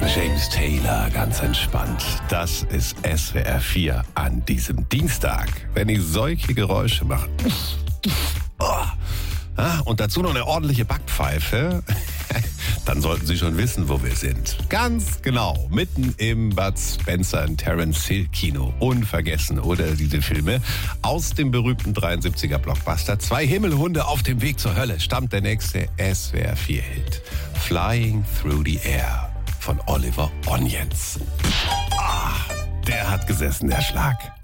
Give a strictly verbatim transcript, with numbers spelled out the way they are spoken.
James Taylor, ganz entspannt. Das ist S W R vier an diesem Dienstag. Wenn ich solche Geräusche mache. Oh. Ah, und dazu noch eine ordentliche Backpfeife. Dann sollten Sie schon wissen, wo wir sind. Ganz genau, mitten im Bud Spencer und Terence Hill Kino. Unvergessen, oder diese Filme aus dem berühmten dreiundsiebziger Blockbuster. Zwei Himmelhunde auf dem Weg zur Hölle stammt der nächste S W R vier Hit. Flying Through the Air von Oliver Onions. Ah, der hat gesessen, der Schlag.